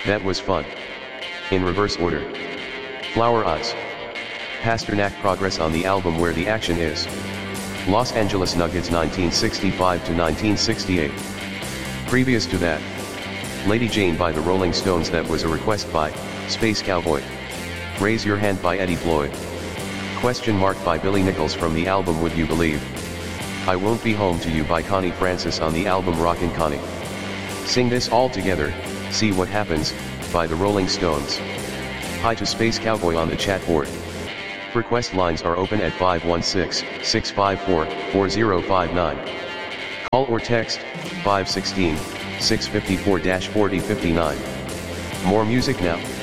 That was fun. In reverse order. Flower Eyes. Pasternak Progress on the album Where the Action Is. Los Angeles Nuggets 1965 to 1968. Previous to that. Lady Jane by the Rolling Stones. That was a request by Space Cowboy. Raise Your Hand by Eddie Floyd. Question mark by Billy Nichols from the album Would You Believe. I Won't Be Home to You by Connie Francis on the album Rockin' Connie. Sing This All Together, See What Happens, by the Rolling Stones. Hi to Space Cowboy on the chat board. Request lines are open at 516-654-4059. Call or text, 516-654-4059. More music now.